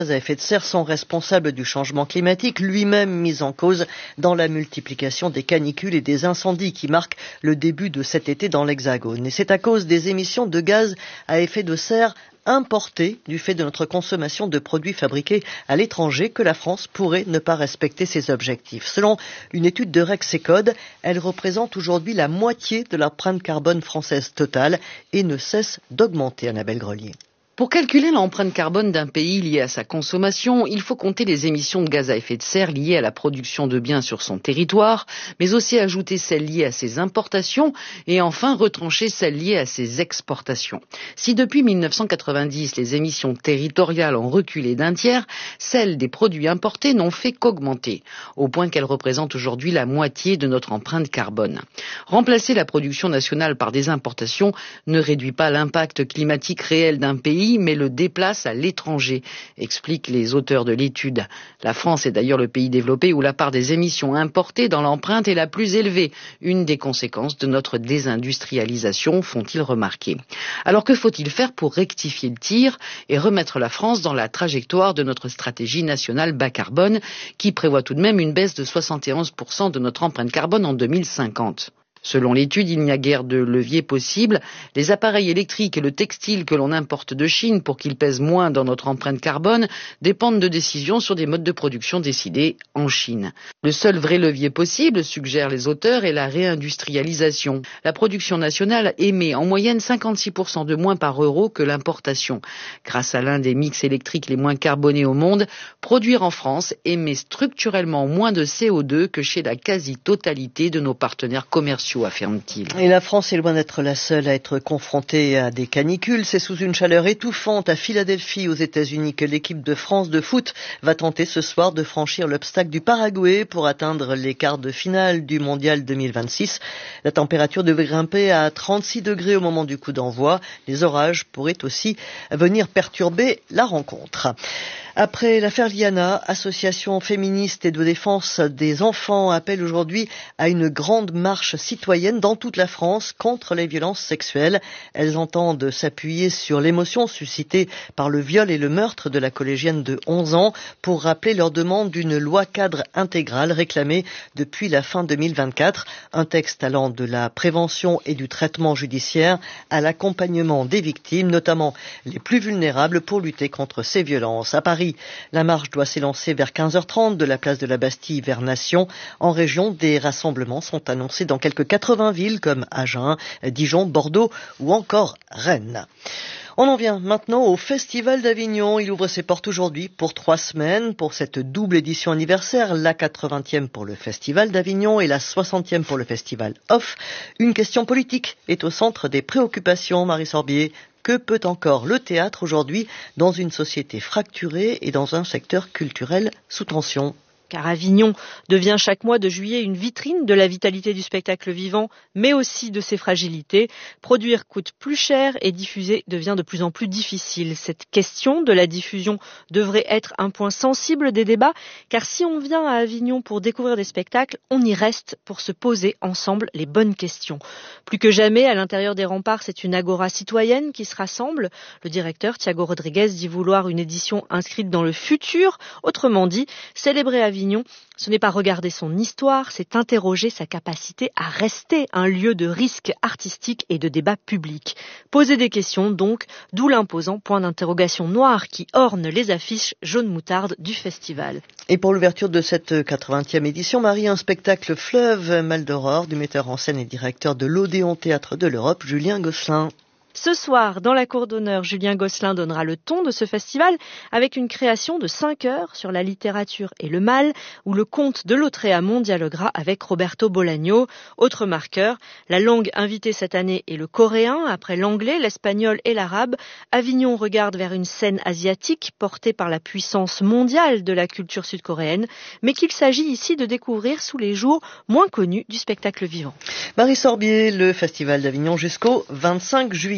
à effet de serre sont responsables du changement climatique, lui-même mis en cause dans la multiplication des canicules et des incendies qui marquent le début de cet été dans l'Hexagone. Et c'est à cause des émissions de gaz à effet de serre importées du fait de notre consommation de produits fabriqués à l'étranger que la France pourrait ne pas respecter ses objectifs. Selon une étude de Rexecode, elle représente aujourd'hui la moitié de l'empreinte carbone française totale et ne cesse d'augmenter, Annabelle Grelier. Pour calculer l'empreinte carbone d'un pays liée à sa consommation, il faut compter les émissions de gaz à effet de serre liées à la production de biens sur son territoire, mais aussi ajouter celles liées à ses importations et enfin retrancher celles liées à ses exportations. Si depuis 1990, les émissions territoriales ont reculé d'un tiers, celles des produits importés n'ont fait qu'augmenter, au point qu'elles représentent aujourd'hui la moitié de notre empreinte carbone. Remplacer la production nationale par des importations ne réduit pas l'impact climatique réel d'un pays, mais le déplace à l'étranger, expliquent les auteurs de l'étude. La France est d'ailleurs le pays développé où la part des émissions importées dans l'empreinte est la plus élevée, une des conséquences de notre désindustrialisation, font-ils remarquer. Alors que faut-il faire pour rectifier le tir et remettre la France dans la trajectoire de notre stratégie nationale bas carbone, qui prévoit tout de même une baisse de 71% de notre empreinte carbone en 2050 ? Selon l'étude, il n'y a guère de levier possible. Les appareils électriques et le textile que l'on importe de Chine pour qu'ils pèsent moins dans notre empreinte carbone dépendent de décisions sur des modes de production décidés en Chine. Le seul vrai levier possible, suggèrent les auteurs, est la réindustrialisation. La production nationale émet en moyenne 56% de moins par euro que l'importation. Grâce à l'un des mix électriques les moins carbonés au monde, produire en France émet structurellement moins de CO2 que chez la quasi-totalité de nos partenaires commerciaux, affirme-t-il. Et la France est loin d'être la seule à être confrontée à des canicules. C'est sous une chaleur étouffante à Philadelphie, aux États-Unis, que l'équipe de France de foot va tenter ce soir de franchir l'obstacle du Paraguay pour atteindre les quarts de finale du Mondial 2026. La température devait grimper à 36 degrés au moment du coup d'envoi. Les orages pourraient aussi venir perturber la rencontre. Après l'affaire Liana, associations féministes et de défense des enfants appellent aujourd'hui à une grande marche citoyenne dans toute la France contre les violences sexuelles. Elles entendent s'appuyer sur l'émotion suscitée par le viol et le meurtre de la collégienne de 11 ans pour rappeler leur demande d'une loi cadre intégrale réclamée depuis la fin 2024. Un texte allant de la prévention et du traitement judiciaire à l'accompagnement des victimes, notamment les plus vulnérables, pour lutter contre ces violences. À Paris, la marche doit s'élancer vers 15h30 de la place de la Bastille vers Nation. En région, des rassemblements sont annoncés dans quelques 80 villes comme Agen, Dijon, Bordeaux ou encore Rennes. On en vient maintenant au Festival d'Avignon. Il ouvre ses portes aujourd'hui pour 3 semaines pour cette double édition anniversaire, la 80e pour le Festival d'Avignon et la 60e pour le Festival Off. Une question politique est au centre des préoccupations, Marie Sorbier. Que peut encore le théâtre aujourd'hui dans une société fracturée et dans un secteur culturel sous tension ? Car Avignon devient chaque mois de juillet une vitrine de la vitalité du spectacle vivant, mais aussi de ses fragilités. Produire coûte plus cher et diffuser devient de plus en plus difficile. Cette question de la diffusion devrait être un point sensible des débats, car si on vient à Avignon pour découvrir des spectacles, on y reste pour se poser ensemble les bonnes questions. Plus que jamais, à l'intérieur des remparts, c'est une agora citoyenne qui se rassemble. Le directeur, Thiago Rodriguez, dit vouloir une édition inscrite dans le futur. Autrement dit, célébrer Avignon, ce n'est pas regarder son histoire, c'est interroger sa capacité à rester un lieu de risque artistique et de débat public. Poser des questions donc, d'où l'imposant point d'interrogation noir qui orne les affiches jaune moutarde du festival. Et pour l'ouverture de cette 80e édition, Marie, un spectacle fleuve Mal d'Aurore du metteur en scène et directeur de l'Odéon Théâtre de l'Europe, Julien Gosselin. Ce soir, dans la cour d'honneur, Julien Gosselin donnera le ton de ce festival avec une création de 5 heures sur la littérature et le mal, où le comte de Lautréamont dialoguera avec Roberto Bolaño. Autre marqueur, la langue invitée cette année est le coréen, après l'anglais, l'espagnol et l'arabe. Avignon regarde vers une scène asiatique portée par la puissance mondiale de la culture sud-coréenne, mais qu'il s'agit ici de découvrir sous les jours moins connus du spectacle vivant. Marie Sorbier, le Festival d'Avignon jusqu'au 25 juillet.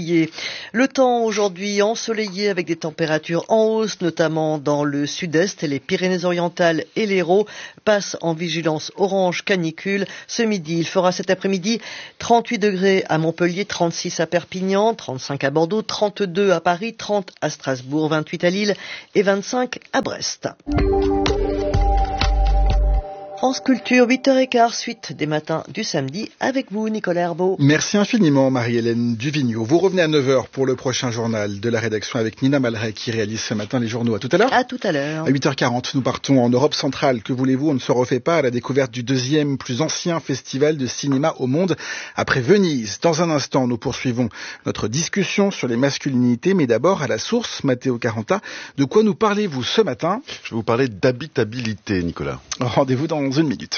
Montpellier. Le temps aujourd'hui ensoleillé avec des températures en hausse, notamment dans le sud-est. Les Pyrénées-Orientales et l'Hérault passent en vigilance orange canicule. Ce midi, il fera cet après-midi 38 degrés à Montpellier, 36 à Perpignan, 35 à Bordeaux, 32 à Paris, 30 à Strasbourg, 28 à Lille et 25 à Brest. France Culture, 8h15, suite des matins du samedi, avec vous, Nicolas Herbeau. Merci infiniment, Marie-Hélène Duvigneau. Vous revenez à 9h pour le prochain journal de la rédaction avec Nina Malray qui réalise ce matin les journaux. À tout à l'heure. À tout à l'heure. À 8h40, nous partons en Europe centrale. Que voulez-vous, on ne se refait pas à la découverte du deuxième plus ancien festival de cinéma au monde après Venise. Dans un instant, nous poursuivons notre discussion sur les masculinités, mais d'abord à la source, Matteo Caranta. De quoi nous parlez-vous ce matin? Je vais vous parler d'habitabilité, Nicolas. Rendez-vous dans une minute.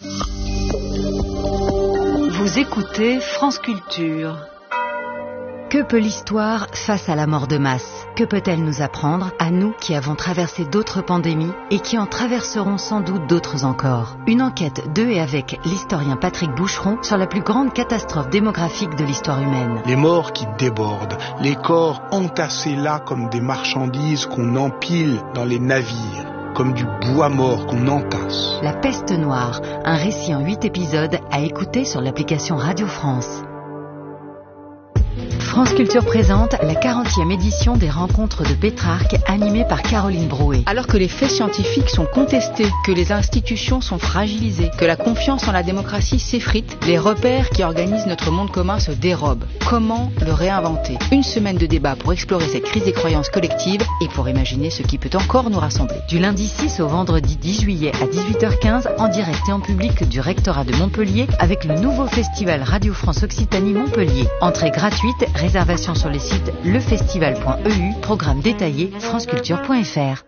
Vous écoutez France Culture. Que peut l'histoire face à la mort de masse? Que peut-elle nous apprendre, à nous qui avons traversé d'autres pandémies et qui en traverseront sans doute d'autres encore? Une enquête de et avec l'historien Patrick Boucheron sur la plus grande catastrophe démographique de l'histoire humaine. Les morts qui débordent, les corps entassés là comme des marchandises qu'on empile dans les navires, comme du bois mort qu'on entasse. La peste noire, un récit en 8 épisodes à écouter sur l'application Radio France. France Culture présente la 40e édition des Rencontres de Pétrarque, animée par Caroline Brouet. Alors que les faits scientifiques sont contestés, que les institutions sont fragilisées, que la confiance en la démocratie s'effrite, les repères qui organisent notre monde commun se dérobent. Comment le réinventer? Une semaine de débat pour explorer cette crise des croyances collectives et pour imaginer ce qui peut encore nous rassembler. Du lundi 6 au vendredi 10 juillet à 18h15, en direct et en public du rectorat de Montpellier, avec le nouveau festival Radio France Occitanie Montpellier. Entrée gratuite, réservation sur les sites lefestival.eu, programme détaillé franceculture.fr.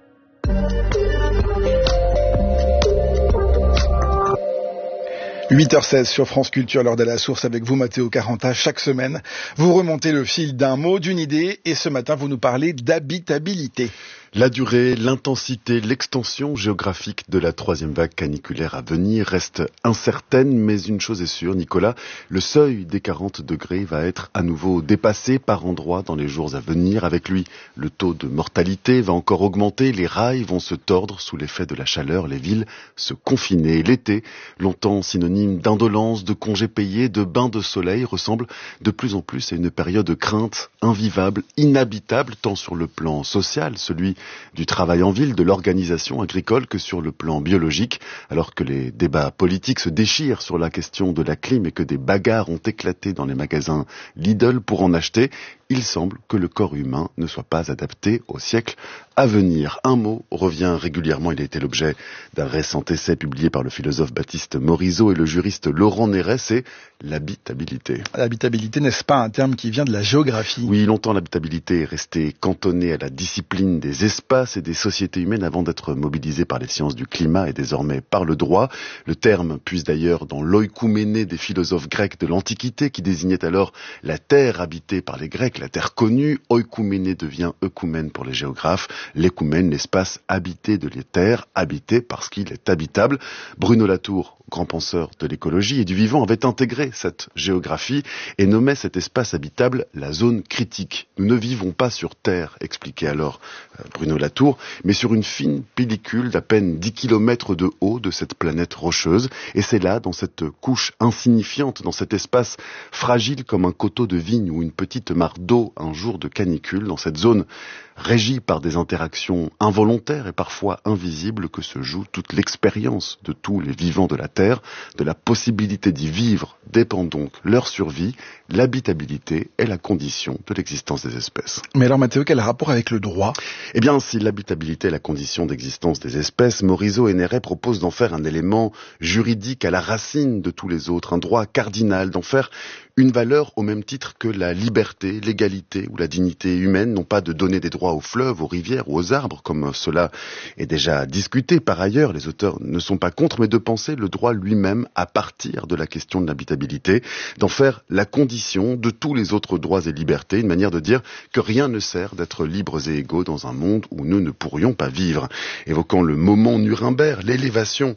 8h16 sur France Culture, l'heure de la source avec vous, Matteo Caranta. Chaque semaine, vous remontez le fil d'un mot, d'une idée, et ce matin, vous nous parlez d'habitabilité. La durée, l'intensité, l'extension géographique de la troisième vague caniculaire à venir reste incertaine, mais une chose est sûre, Nicolas, le seuil des 40 degrés va être à nouveau dépassé par endroits dans les jours à venir. Avec lui, le taux de mortalité va encore augmenter, les rails vont se tordre sous l'effet de la chaleur, les villes se confiner. L'été, longtemps synonyme d'indolence, de congés payés, de bains de soleil, ressemble de plus en plus à une période de crainte invivable, inhabitable, tant sur le plan social, celui du travail en ville, de l'organisation agricole, que sur le plan biologique, alors que les débats politiques se déchirent sur la question de la clim et que des bagarres ont éclaté dans les magasins Lidl pour en acheter. Il semble que le corps humain ne soit pas adapté au siècle à venir. Un mot revient régulièrement, il a été l'objet d'un récent essai publié par le philosophe Baptiste Morisot et le juriste Laurent Néret, c'est l'habitabilité. L'habitabilité, n'est-ce pas un terme qui vient de la géographie? Oui, longtemps l'habitabilité est restée cantonnée à la discipline des espaces et des sociétés humaines avant d'être mobilisée par les sciences du climat et désormais par le droit. Le terme puise d'ailleurs dans l'oïkouméné des philosophes grecs de l'Antiquité qui désignait alors la terre habitée par les Grecs, la terre connue. Oïkouméné devient œkoumène pour les géographes. L'écoumène, l'espace habité de les terres, habité parce qu'il est habitable. Bruno Latour, grand penseur de l'écologie et du vivant, avait intégré cette géographie et nommait cet espace habitable la zone critique. Nous ne vivons pas sur Terre, expliquait alors Bruno Latour, mais sur une fine pellicule d'à peine 10 km de haut de cette planète rocheuse. Et c'est là, dans cette couche insignifiante, dans cet espace fragile comme un coteau de vigne ou une petite mare d'eau un jour de canicule, dans cette zone régie par des interactions involontaires et parfois invisibles, que se joue toute l'expérience de tous les vivants de la Terre. De la possibilité d'y vivre dépend donc leur survie. L'habitabilité est la condition de l'existence des espèces. Mais alors Mathéo, quel rapport avec le droit? Eh bien, si l'habitabilité est la condition d'existence des espèces, Morisot et Néret proposent d'en faire un élément juridique à la racine de tous les autres, un droit cardinal, d'en faire une valeur au même titre que la liberté, l'égalité ou la dignité humaine, non pas de donner des droits aux fleuves, aux rivières ou aux arbres, comme cela est déjà discuté. Par ailleurs, les auteurs ne sont pas contre, mais de penser le droit lui-même à partir de la question de l'habitabilité, d'en faire la condition de tous les autres droits et libertés, une manière de dire que rien ne sert d'être libres et égaux dans un monde où nous ne pourrions pas vivre. Évoquant le moment Nuremberg, l'élévation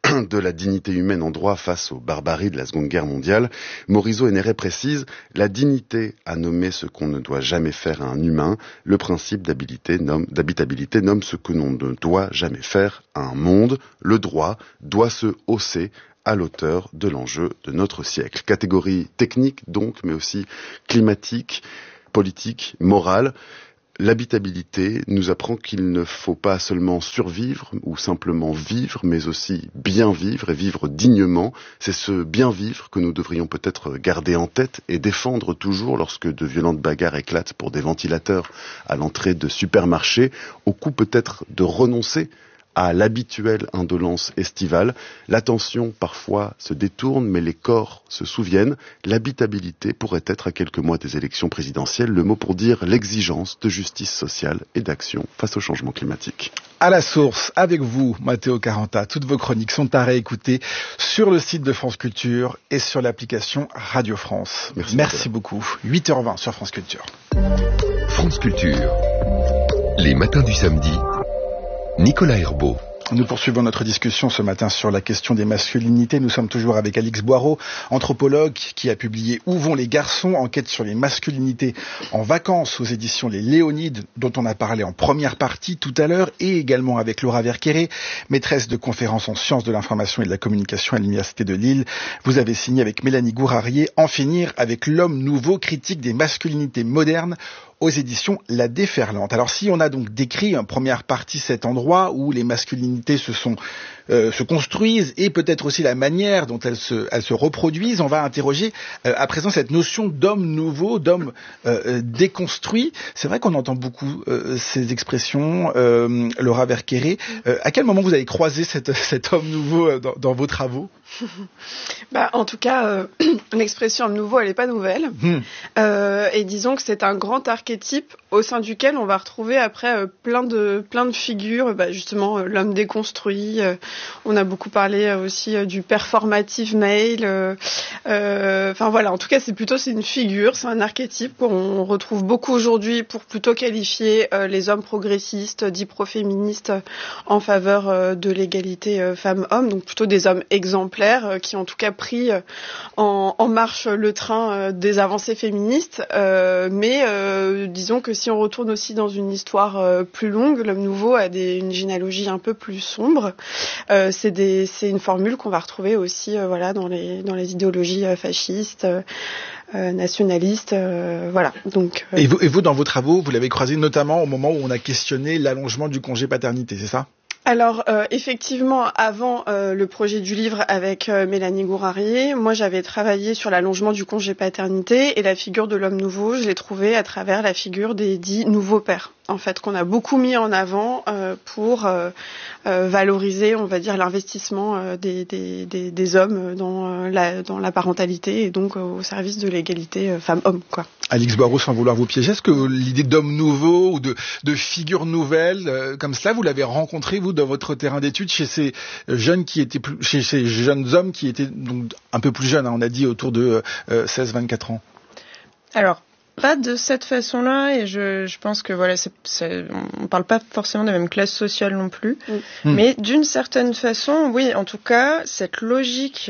de la dignité humaine en droit face aux barbaries de la Seconde Guerre mondiale, Morisot et Néret précisent « La dignité a nommé ce qu'on ne doit jamais faire à un humain. Le principe d'habitabilité nomme ce que l'on ne doit jamais faire à un monde. Le droit doit se hausser à l'auteur de l'enjeu de notre siècle. » Catégorie technique donc, mais aussi climatique, politique, morale. L'habitabilité nous apprend qu'il ne faut pas seulement survivre ou simplement vivre, mais aussi bien vivre et vivre dignement. C'est ce bien vivre que nous devrions peut-être garder en tête et défendre toujours lorsque de violentes bagarres éclatent pour des ventilateurs à l'entrée de supermarchés, au coup peut-être de renoncer à l'habituelle indolence estivale. L'attention parfois se détourne, mais les corps se souviennent. L'habitabilité pourrait être, à quelques mois des élections présidentielles, le mot pour dire l'exigence de justice sociale et d'action face au changement climatique. À la source, avec vous, Matteo Caranta, toutes vos chroniques sont à réécouter sur le site de France Culture et sur l'application Radio France. Merci beaucoup. 8h20 sur France Culture. France Culture. Les matins du samedi. Nicolas Herbeau. Nous poursuivons notre discussion ce matin sur la question des masculinités. Nous sommes toujours avec Alix Boireau, anthropologue, qui a publié « Où vont les garçons ? Enquête sur les masculinités en vacances » aux éditions Les Léonides, dont on a parlé en première partie tout à l'heure, et également avec Laura Verquéré, maîtresse de conférences en sciences de l'information et de la communication à l'Université de Lille. Vous avez signé avec Mélanie Gourarier « En finir avec l'homme nouveau, critique des masculinités modernes » aux éditions La Déferlante. Alors si on a donc décrit en première partie cet endroit où les masculinités se construisent et peut-être aussi la manière dont elles se reproduisent, on va interroger à présent cette notion d'homme nouveau, d'homme déconstruit. C'est vrai qu'on entend beaucoup ces expressions, Laura Verquéré. À quel moment vous avez croisé cet homme nouveau dans vos travaux ? En tout cas, l'expression homme nouveau, elle n'est pas nouvelle. Et disons que c'est un grand archétype au sein duquel on va retrouver après plein de figures, justement l'homme déconstruit. On a beaucoup parlé aussi du performative male. En tout cas, c'est une figure, c'est un archétype qu'on retrouve beaucoup aujourd'hui pour plutôt qualifier les hommes progressistes, dits pro-féministes, en faveur de l'égalité femmes-hommes, donc plutôt des hommes exemplaires qui ont en tout cas pris en marche le train des avancées féministes. Mais disons que si on retourne aussi dans une histoire plus longue, l'homme nouveau a une généalogie un peu plus sombre. C'est une formule qu'on va retrouver aussi dans les idéologies fascistes, nationalistes, Donc, Et vous, dans vos travaux, vous l'avez croisé notamment au moment où on a questionné l'allongement du congé paternité, c'est ça ? Alors effectivement, avant le projet du livre avec Mélanie Gourarier, moi j'avais travaillé sur l'allongement du congé paternité et la figure de l'homme nouveau, je l'ai trouvée à travers la figure des dits nouveaux pères, en fait, qu'on a beaucoup mis en avant pour valoriser, on va dire, l'investissement des hommes dans la parentalité et donc au service de l'égalité femmes-hommes, quoi. Alix Boireau, sans vouloir vous piéger, est-ce que l'idée d'homme nouveau ou de figure nouvelle comme cela, vous l'avez rencontré vous dans votre terrain d'études chez ces jeunes chez ces jeunes hommes qui étaient donc un peu plus jeunes, on a dit autour de 16-24 ans? Alors, pas de cette façon-là, et je pense que on parle pas forcément de la même classe sociale non plus, mais d'une certaine façon, oui, en tout cas, cette logique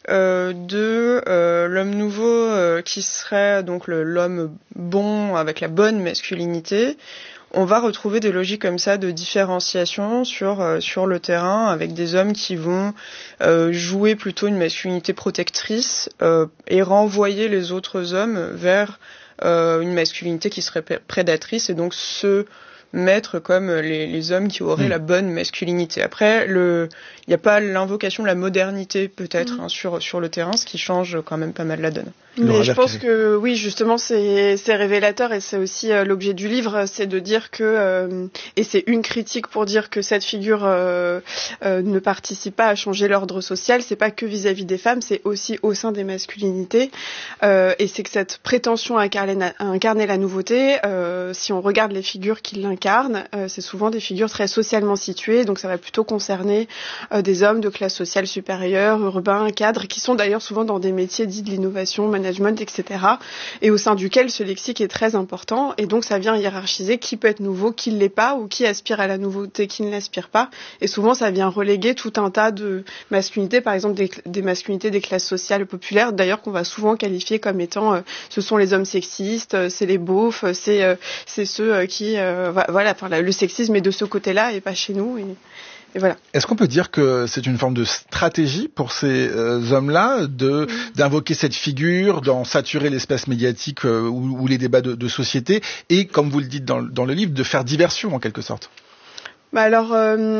de l'homme nouveau qui serait donc l'homme bon avec la bonne masculinité, on va retrouver des logiques comme ça de différenciation sur le terrain avec des hommes qui vont jouer plutôt une masculinité protectrice et renvoyer les autres hommes vers une masculinité qui serait prédatrice et donc se mettre comme les hommes qui auraient la bonne masculinité. Après, il n'y a pas l'invocation de la modernité peut-être sur le terrain, ce qui change quand même pas mal la donne. Mais je pense que oui, justement, c'est révélateur et c'est aussi l'objet du livre, c'est de dire que et c'est une critique pour dire que cette figure ne participe pas à changer l'ordre social. C'est pas que vis-à-vis des femmes, c'est aussi au sein des masculinités. Et c'est que cette prétention à incarner la nouveauté, si on regarde les figures qui l'incarnent, incarnent, c'est souvent des figures très socialement situées, donc ça va plutôt concerner des hommes de classe sociale supérieure, urbains, cadres, qui sont d'ailleurs souvent dans des métiers dits de l'innovation, management, etc. Et au sein duquel ce lexique est très important, et donc ça vient hiérarchiser qui peut être nouveau, qui ne l'est pas, ou qui aspire à la nouveauté, qui ne l'aspire pas. Et souvent ça vient reléguer tout un tas de masculinités, par exemple des masculinités des classes sociales populaires, d'ailleurs qu'on va souvent qualifier comme étant ce sont les hommes sexistes, c'est les beaufs, c'est ceux qui voilà, enfin le sexisme est de ce côté-là et pas chez nous. Et voilà. Est-ce qu'on peut dire que c'est une forme de stratégie pour ces hommes-là d'invoquer cette figure, d'en saturer l'espace médiatique ou les débats de société, et comme vous le dites dans le livre, de faire diversion en quelque sorte? Alors